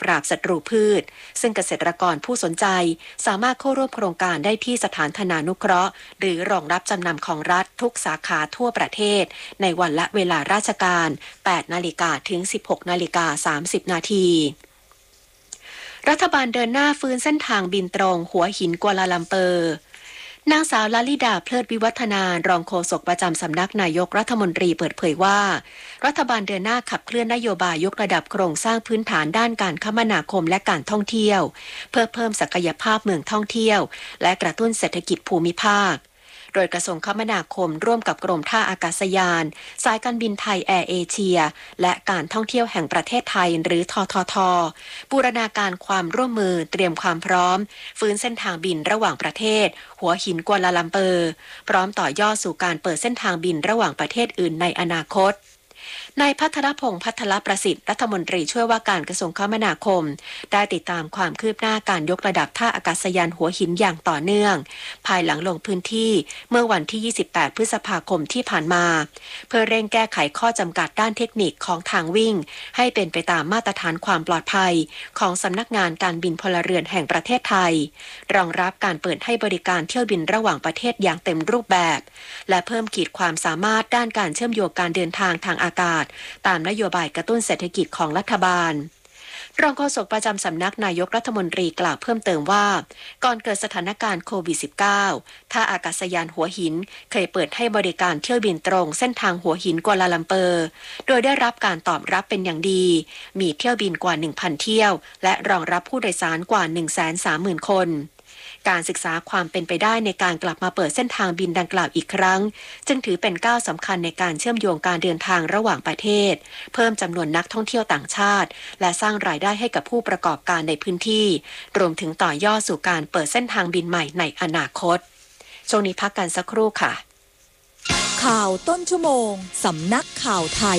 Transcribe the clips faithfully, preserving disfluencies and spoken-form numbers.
ปราบศัตรูพืชซึ่งเกษตรกรผู้สนใจสามารถเข้าร่วมโครงการได้ที่สถานธนานุเคราะห์หรือรองรับจำนำของรัฐทุกสาขาทั่วประเทศในวันและเวลาราชการแปดนาฬิกาถึงสิบหกนาฬิกาสามสิบนาทีรัฐบาลเดินหน้าฟื้นเส้นทางบินตรงหัวหินกัวลาลัมเปอร์นางสาวลลิดาเพลิดวิวัฒนารองโฆษกประจำสำนักนายกรัฐมนตรีเปิดเผยว่ารัฐบาลเดินหน้าขับเคลื่อนนโยบายยกระดับโครงสร้างพื้นฐานด้านการคมนาคมและการท่องเที่ยวเพื่อเพิ่มศักยภาพเมืองท่องเที่ยวและกระตุ้นเศรษฐกิจภูมิภาคโดยกระทรวงคมนาคมร่วมกับกรมท่าอากาศยานสายการบินไทยแอร์เอเชียและการท่องเที่ยวแห่งประเทศไทยหรือทททบูรณาการความร่วมมือเตรียมความพร้อมฟื้นเส้นทางบินระหว่างประเทศหัวหินกัวลาลัมเปอร์พร้อมต่อยอดสู่การเปิดเส้นทางบินระหว่างประเทศอื่นในอนาคตนายพัทรพงษ์พัทรประสิทธิ์รัฐมนตรีช่วยว่าการกระทรวงคมนาคมได้ติดตามความคืบหน้าการยกระดับท่าอากาศยานหัวหินอย่างต่อเนื่องภายหลังลงพื้นที่เมื่อวันที่ยี่สิบแปดพฤษภาคมที่ผ่านมาเพื่อเร่งแก้ไขข้อจำกัดด้านเทคนิคของทางวิ่งให้เป็นไปตามมาตรฐานความปลอดภัยของสำนักงานการบินพลเรือนแห่งประเทศไทยรองรับการเปิดให้บริการเที่ยวบินระหว่างประเทศอย่างเต็มรูปแบบและเพิ่มขีดความสามารถด้านการเชื่อมโยงการเดินทางทางอากาศตามนโยบายกระตุ้นเศรษฐกิจของรัฐบาลรองโฆษกประจำสำนักนายกรัฐมนตรีกล่าวเพิ่มเติมว่าก่อนเกิดสถานการณ์โควิด สิบเก้า ท่าอากาศยานหัวหินเคยเปิดให้บริการเที่ยวบินตรงเส้นทางหัวหินกัวลาลัมเปอร์โดยได้รับการตอบรับเป็นอย่างดีมีเที่ยวบินกว่า หนึ่งพัน เที่ยวและรองรับผู้โดยสารกว่า หนึ่งแสนสามหมื่น คนการศึกษาความเป็นไปได้ในการกลับมาเปิดเส้นทางบินดังกล่าวอีกครั้งจึงถือเป็นก้าวสำคัญในการเชื่อมโยงการเดินทางระหว่างประเทศเพิ่มจำนวนนักท่องเที่ยวต่างชาติและสร้างรายได้ให้กับผู้ประกอบการในพื้นที่รวมถึงต่อยอดสู่การเปิดเส้นทางบินใหม่ในอนาคตช่วงนี้พักกันสักครู่ค่ะข่าวต้นชั่วโมงสำนักข่าวไทย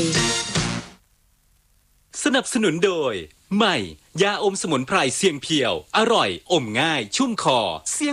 สนับสนุนโดยใหม่ยาอมสมุนไพรเสียงเพียวอร่อยอมง่ายชุ่มคอ